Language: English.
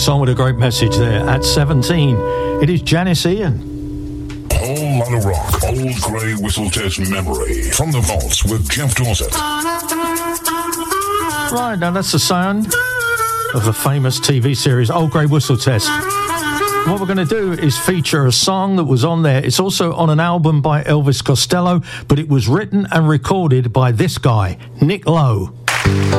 song with a great message there. At 17, it is Janice Ian. A whole lot of rock. Old Grey Whistle Test memory. From the vaults with Jeff Dorset. Right, now that's the sound of the famous TV series Old Grey Whistle Test. What we're going to do is feature a song that was on there. It's also on an album by Elvis Costello, but it was written and recorded by this guy, Nick Lowe.